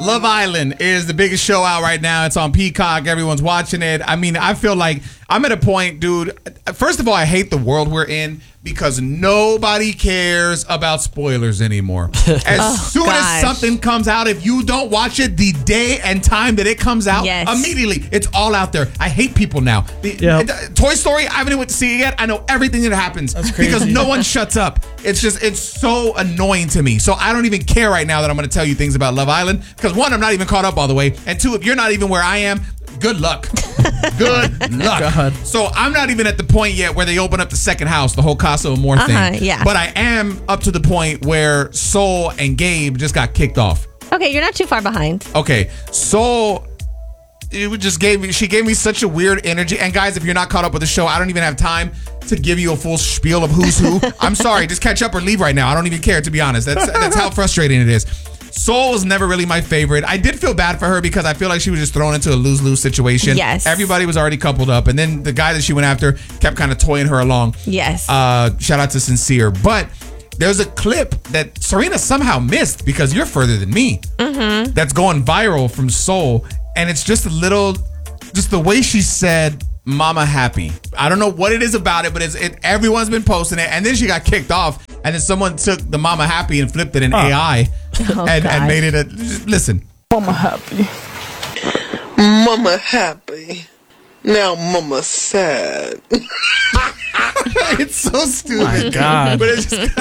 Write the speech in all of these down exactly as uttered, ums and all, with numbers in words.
Love Island is the biggest show out right now. It's on Peacock. Everyone's watching it. I mean, I feel like I'm at a point, dude. First of all, I hate the world we're in because nobody cares about spoilers anymore. As oh, soon gosh. as something comes out, if you don't watch it the day and time that it comes out, yes. immediately it's all out there. I hate people now. The, yep. the, Toy Story, I haven't even went to see it yet. I know everything that happens because no one shuts up. It's just, it's so annoying to me. So I don't even care right now that I'm going to tell you things about Love Island because one, I'm not even caught up all the way. And two, if you're not even where I am, good luck. Good luck. God. So I'm not even at the point yet where they open up the second house, the whole Casa Amor uh-huh, thing. Yeah. But I am up to the point where Soul and Gabe just got kicked off. Okay, you're not too far behind. Okay, Soul, it just gave me, she gave me such a weird energy. And guys, if you're not caught up with the show, I don't even have time to give you a full spiel of who's who. I'm sorry, just catch up or leave right now. I don't even care, to be honest. That's that's how frustrating it is. Soul was never really my favorite. I did feel bad for her because I feel like she was just thrown into a lose-lose situation. Yes. Everybody was already coupled up. And then the guy that she went after kept kind of toying her along. Yes. Uh, shout out to Sincere. But there's a clip that Serena somehow missed because you're further than me. Mm-hmm. That's going viral from Soul. And it's just a little, just the way she said, Mama Happy. I don't know what it is about it, but it's it, everyone's been posting it. And then she got kicked off. And then someone took the Mama Happy and flipped it in oh. A I oh, and, and made it a... Just listen. Mama Happy. Mama Happy. Now Mama Sad. It's so stupid. Oh my God. But it's just...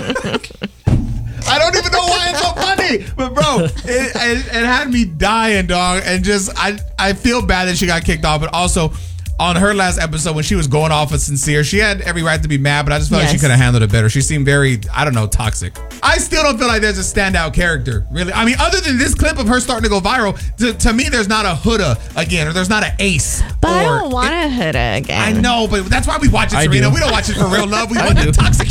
I don't even know why it's so funny. But, bro, it, it, it had me dying, dog. And just, I, I feel bad that she got kicked off. But also... on her last episode, when she was going off with Sincere, she had every right to be mad, but I just felt yes. like she could have handled it better. She seemed very, I don't know, toxic. I still don't feel like there's a standout character, really. I mean, other than this clip of her starting to go viral, to, to me, there's not a Huda again, or there's not an Ace. But or, I don't want a Huda again. I know, but that's why we watch it, Serena. Do. We don't watch it for real love. We want the toxic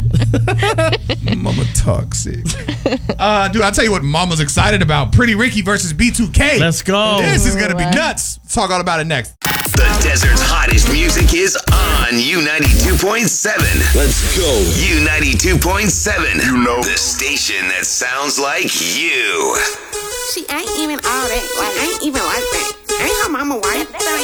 Mama toxic. Uh, dude, I'll tell you what Mama's excited about. Pretty Ricky versus B two K. Let's go. This is going to be nuts. Let's talk all about it next. The desert's hottest music is on U ninety-two point seven. Let's go. U ninety-two point seven. You know. The station that sounds like you. She ain't even all that. Like, I ain't even like that. Ain't her mama white.